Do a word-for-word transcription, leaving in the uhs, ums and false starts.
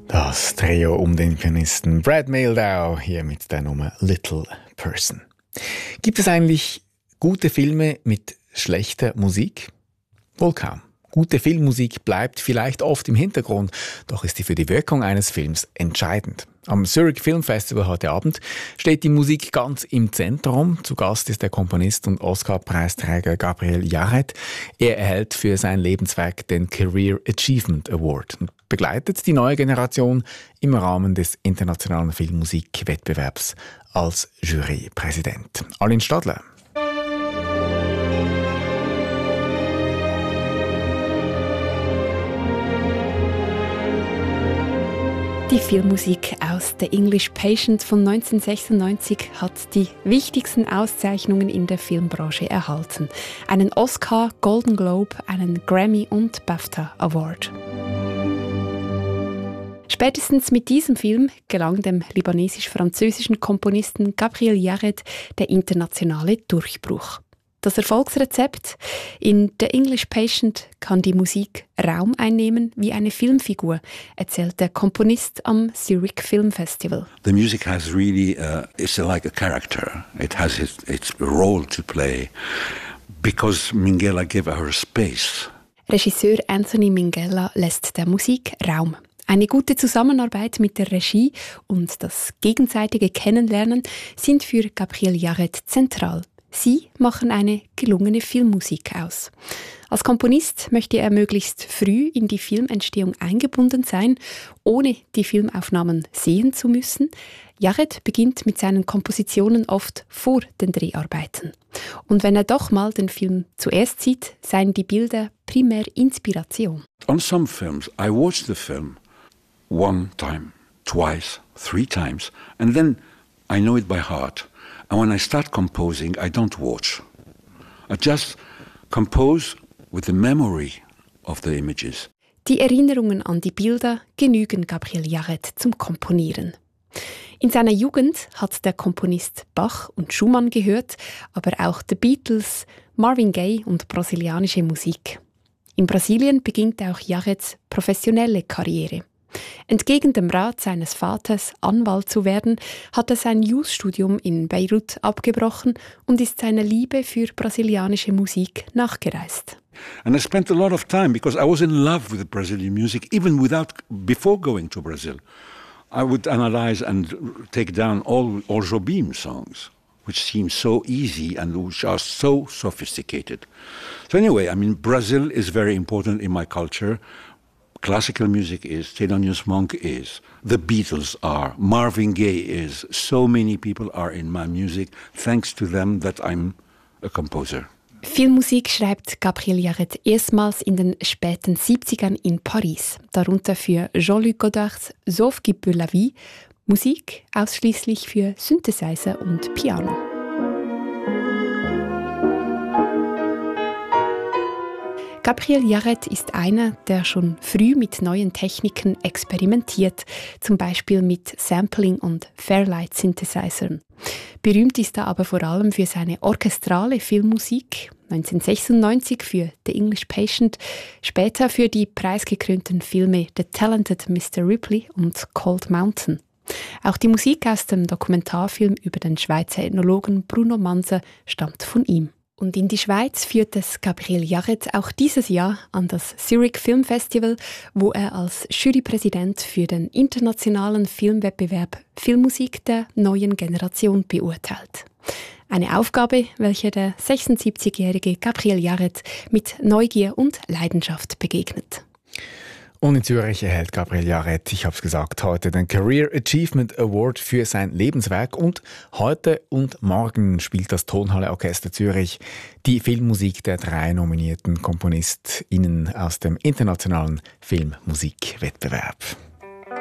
Das Trio um den Pianisten Brad Mehldau hier mit der Nummer Little Person. Gibt es eigentlich gute Filme mit schlechter Musik? Wohl kaum. Gute Filmmusik bleibt vielleicht oft im Hintergrund, doch ist sie für die Wirkung eines Films entscheidend. Am Zurich Film Festival heute Abend steht die Musik ganz im Zentrum. Zu Gast ist der Komponist und Oscar-Preisträger Gabriel Yared. Er erhält für sein Lebenswerk den Career Achievement Award und begleitet die neue Generation im Rahmen des internationalen Filmmusikwettbewerbs als Jurypräsident. Arlene Stadler. Die Filmmusik aus The English Patient von neunzehnhundertsechsundneunzig hat die wichtigsten Auszeichnungen in der Filmbranche erhalten. Einen Oscar, Golden Globe, einen Grammy und BAFTA Award. Spätestens mit diesem Film gelang dem libanesisch-französischen Komponisten Gabriel Yared der internationale Durchbruch. Das Erfolgsrezept? In The English Patient kann die Musik Raum einnehmen wie eine Filmfigur, erzählt der Komponist am Zurich Film Festival. The music has really, uh, it's like a character. It has its, its role to play because Minghella gave her space. Regisseur Anthony Minghella lässt der Musik Raum. Eine gute Zusammenarbeit mit der Regie und das gegenseitige Kennenlernen sind für Gabriel Yared zentral. Sie machen eine gelungene Filmmusik aus. Als Komponist möchte er möglichst früh in die Filmentstehung eingebunden sein, ohne die Filmaufnahmen sehen zu müssen. Yared beginnt mit seinen Kompositionen oft vor den Dreharbeiten. Und wenn er doch mal den Film zuerst sieht, seien die Bilder primär Inspiration. On some films, I watch the film one time, twice, three times, and then I know it by heart. And when I start composing, I don't watch. I just compose with the memory of the images. Die Erinnerungen an die Bilder genügen Gabriel Yared zum Komponieren. In seiner Jugend hat der Komponist Bach und Schumann gehört, aber auch The Beatles, Marvin Gaye und brasilianische Musik. In Brasilien beginnt auch Yareds professionelle Karriere. Entgegen dem Rat seines Vaters, Anwalt zu werden, hat er sein Jus-Studium in Beirut abgebrochen und ist seiner Liebe für brasilianische Musik nachgereist. And I spent a lot of time because I was in love with Brazilian music, even without before going to Brazil. I would analyze and take down all, all Jobim songs, which seem so easy and which are so sophisticated. So anyway, I mean, Brazil is very important in my culture. Classical music is, Thelonious Monk is, the Beatles are, Marvin Gaye is. So many people are in my music, thanks to them that I'm a composer. Filmmusik schreibt Gabriel Yared erstmals in den späten siebzigern in Paris, darunter für Jean-Luc Godards Sauf qui peut la vie, Musik ausschließlich für Synthesizer und Piano. Gabriel Yared ist einer, der schon früh mit neuen Techniken experimentiert, zum Beispiel mit Sampling und Fairlight-Synthesizern. Berühmt ist er aber vor allem für seine orchestrale Filmmusik, neunzehnhundertsechsundneunzig für The English Patient, später für die preisgekrönten Filme The Talented Mister Ripley und Cold Mountain. Auch die Musik aus dem Dokumentarfilm über den Schweizer Ethnologen Bruno Manser stammt von ihm. Und in die Schweiz führt es Gabriel Yared auch dieses Jahr an das Zurich Film Festival, wo er als Jurypräsident für den internationalen Filmwettbewerb Filmmusik der neuen Generation beurteilt. Eine Aufgabe, welche der sechsundsiebzigjährige Gabriel Yared mit Neugier und Leidenschaft begegnet. Und in Zürich erhält Gabriel Yared, ich habe es gesagt, heute den Career Achievement Award für sein Lebenswerk. Und heute und morgen spielt das Tonhalle Orchester Zürich die Filmmusik der drei nominierten KomponistInnen aus dem internationalen Filmmusikwettbewerb.